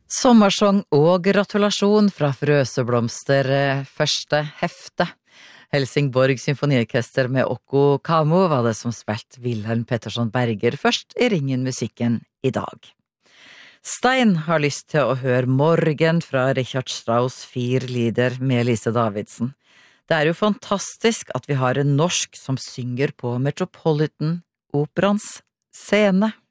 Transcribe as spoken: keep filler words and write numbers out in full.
Sommersång og gratulasjon fra Frøseblomster eh, første hefte. Helsingborg Symfoniorkester med Okko Kamo var det som spilte Wilhelm Pettersson Berger først i Ringen musikken i dag. Stein har lyst til å høre Morgen fra Richard Strauss Fire Lieder med Lise Davidsen. Det er jo fantastisk at vi har en norsk som synger på Metropolitan Operans scene.